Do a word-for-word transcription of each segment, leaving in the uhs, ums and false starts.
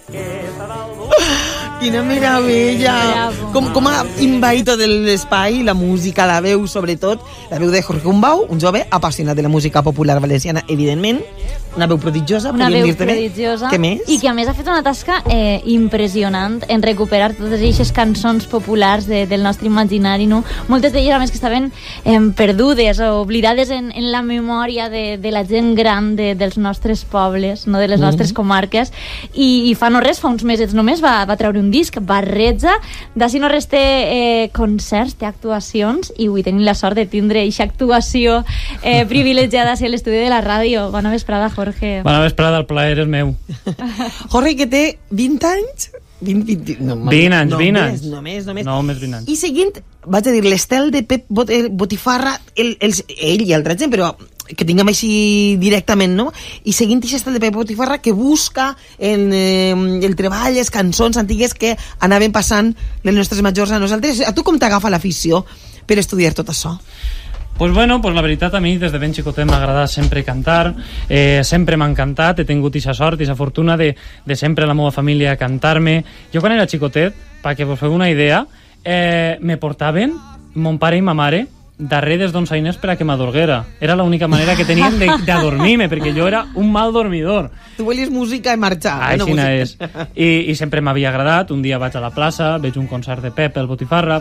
Quina meravella! Com, com ha invaït tot l'espai, la música, la veu, sobretot, la veu de Jorge Gombau, un jove apassionat de la música popular valenciana, evidentment, una veu prodigiosa, una veu dir-te prodigiosa, què més? I que a més ha fet una tasca eh, impressionant en recuperar totes aquestes cançons populars de, del nostre imaginari, no? Moltes d'elles a més que estaven eh, perdudes o oblidades en, en la memòria de, de la gent gran de, dels nostres pobles, no? De les nostres mm. comarques, i, i fa no res, fa uns mesos només va, va treure un disc, Barreja, d'ací no res té eh, concerts, té actuacions, i avui tenim la sort de tindre aquesta actuació eh, privilegiada a l'estudi de la ràdio. Bona vesprada, Jorge. Bona vesprada, el plaer és meu. Jorge, que té vint anys? vint, vint, no, vint anys, no, vint més, anys. Només, només. No, més vint anys. I seguint, vaig a dir, l'estel de Pep Bot Botifarra, el, el, ell i altra gent, però que tinguem així directament, no? I seguint aquest estel de Pep Botifarra que busca en eh, el treball, les cançons antigues que anaven passant les nostres majors a nosaltres. A tu com t'agafa l'afició per estudiar tot això? Pues bueno, pues la veritat a mi des de ben xicotet m'ha agradat sempre cantar, eh, sempre m'ha encantat, he tingut aquesta sort i aquesta fortuna de, de sempre la meva família cantar-me. Jo quan era xicotet, perquè vos feu una idea, eh, me portaven mon pare i ma mare darrere dels donsainers per a que m'adorguera. Era l'única manera que tenien d'adormir-me, perquè jo era un mal dormidor. Tu volies música i marxar. Ah, així no és. I, I sempre m'havia agradat. Un dia vaig a la plaça, veig un concert de Pep, el Botifarra,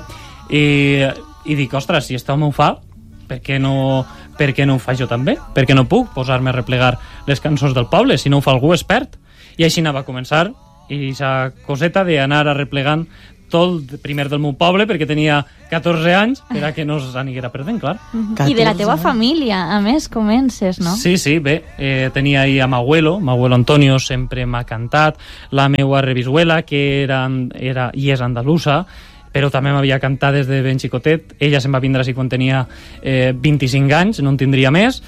i, i dic, ostres, si este home ho fa, per què no, per què no ho faig jo també? Per què no puc posar-me a replegar les cançons del poble? Si no ho fa algú expert. I així va començar, i aquesta coseta d'anar arreplegant tot primer del meu poble, perquè tenia catorze anys, era que no s'aniguera perdent, clar. I de la teva família, a més, comences, no? Sí, sí, bé, eh, tenia ahí a m'abuelo, m'abuelo Antonio sempre m'ha cantat, la meua revisbuela, que era, era i és andalusa, però també m'havia cantat des de ben xicotet. Ella se'n va vindre així quan tenia eh, vint-i-cinc anys, no en tindria més,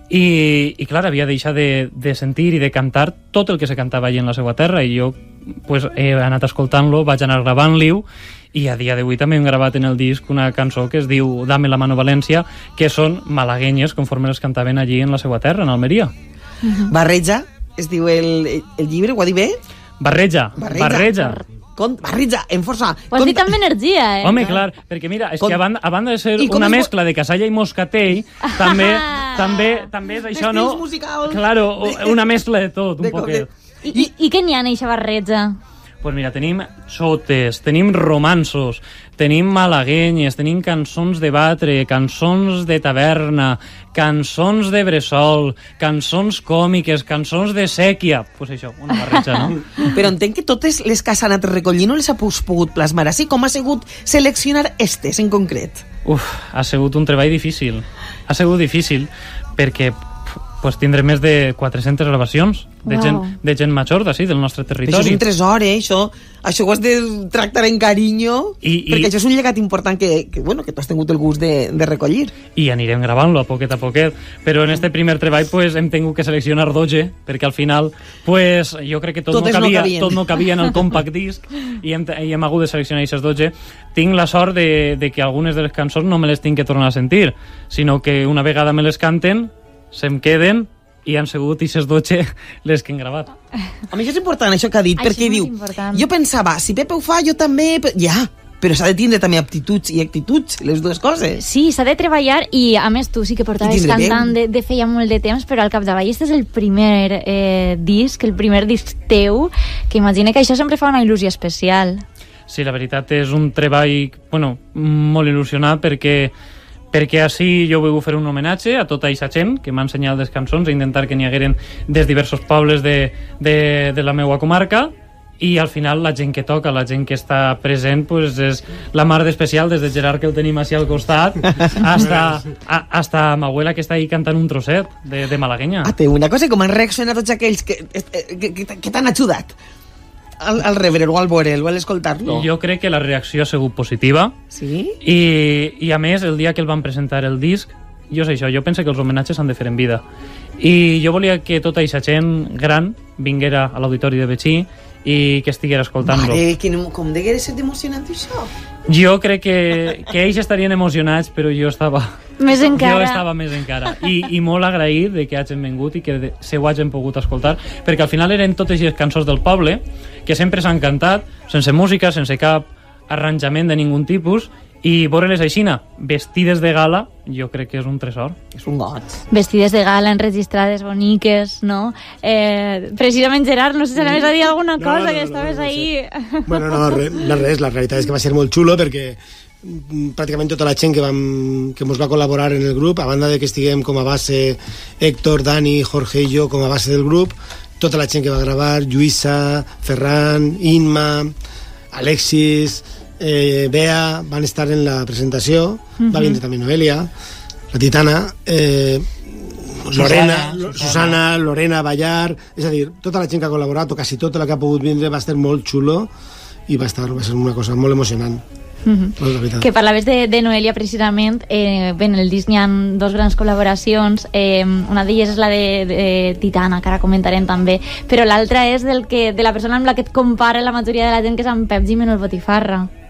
i, i clar, havia deixat de, de sentir i de cantar tot el que se cantava allà en la seva terra, i jo pues, he anat escoltant-lo, vaig anar gravant-li-ho, i a dia d'avui també hem gravat en el disc una cançó que es diu Dame la mano València, que són malaguenyes conforme les cantaven allí en la seva terra, en Almeria. Uh-huh. Barreja, es diu el, el llibre, ho ha dit bé? Barreja, barreja. barreja. Con, barreja, en força. Ho has dit amb energia, eh? Home, clar, perquè mira, és con... que a banda, a banda de ser una es... mescla de casalla i moscatell, també, també, també és això, no? Musicals. Claro, una mescla de tot, un de poquet. De... I, i, I què n'hi ha en eixa barreja? Pues mira, tenim sotes, tenim romansos, tenim malaguenyes, tenim cançons de batre, cançons de taverna, cançons de bressol, cançons còmiques, cançons de sèquia. Pues això, una barreja, no? Però entenc que totes les que s'han anat recollint no les ha pogut plasmar així. Com ha sigut seleccionar estes en concret? Uf, ha sigut un treball difícil. Ha sigut difícil perquè pues, tindré més de quatre-centes gravacions de, wow. gent, de gent major d'ací, del nostre territori. Això és un tresor, eh? Això, això ho has de tractar en carinyo, I, i, perquè això és un llegat important que, que, bueno, que tu has tingut el gust de, de recollir. I anirem gravant-lo a poquet a poquet, però en este primer treball pues, hem tingut que seleccionar dotze, perquè al final pues, jo crec que tot, no cabia, no tot no cabia en el compact disc, i hem, i hem hagut de seleccionar aquestes dotze. Tinc la sort de, de que algunes de les cançons no me les tinc que tornar a sentir, sinó que una vegada me les canten, se'm queden i han sigut aquestes dotze les que hem gravat. A mi això és important, això que ha dit, això perquè diu, important. Jo pensava, si Pepe ho fa, jo també... Ja, però s'ha de tindre també aptituds i actituds, les dues coses. Sí, s'ha de treballar, i a més tu sí que portaves cantant de, de feia molt de temps, però al capdavall este és el primer eh, disc, el primer disc teu, que imagina que això sempre fa una il·lusió especial. Sí, la veritat és un treball, bueno, molt il·lusionat, perquè perquè així jo vull fer un homenatge a tota aquesta gent que m'ha ensenyat les cançons, i intentar que n'hi hagueren des diversos pobles de, de, de la meva comarca, i al final la gent que toca, la gent que està present, pues és la mar d'especial, des de Gerard, que el tenim així al costat, hasta, a, hasta ma abuela, que està ahí cantant un trosset de, de malaguenya. Ah, té una cosa, com han reaccionat tots aquells que, que, que, que t'han ajudat al, al rebre-lo, al veure-lo, al escoltar-lo? Jo crec que la reacció ha sigut positiva. Sí? I, i a més, el dia que el van presentar el disc, jo sé això, jo penso que els homenatges s'han de fer en vida. I jo volia que tota aquesta gent gran vinguera a l'Auditori de Betxí i que estiguera escoltant-lo. Mare, que no, com deguera ser emocionant això? Jo crec que, que ells estarien emocionats, però jo estava... Més encara. Jo estava més encara. I, i molt agraït de que hagin vingut i que de, se ho hagin pogut escoltar, perquè al final eren totes les cançons del poble, que sempre s'han cantat, sense música, sense cap arranjament de ningun tipus, i veure-les aixina, vestides de gala, jo crec que és un tresor. És un got. Vestides de gala, enregistrades, boniques, no? Eh, precisament, Gerard, no sé si anaves a dir alguna No, cosa, no, que no, estaves no, no ahí... sé. Bueno, no, re, no res, la realitat és que va ser molt xulo perquè mm, pràcticament tota la gent que, vam, que ens va col·laborar en el grup, a banda de que estiguem com a base Héctor, Dani, Jorge i jo com a base del grup, tota la gent que va gravar, Lluïsa, Ferran, Inma, Alexis, eh, Bea, van estar en la presentació, uh-huh. Va vindre també Noelia, la Titana, eh, Lorena, Susana, Susana, Lorena, Ballar, és a dir, tota la gent que ha col·laborat, o quasi tota la que ha pogut vindre, va estar molt xulo i va, estar, va ser una cosa molt emocionant. Mm-hmm. Que parlaves de, de Noelia precisament, eh, bé, en el disc hi ha dos grans col·laboracions, eh, una d'elles és la de, de Titana, que ara comentarem també, però l'altra és del que, de la persona amb la que et compara la majoria de la gent, que és amb Pep Gimeno el Botifarra.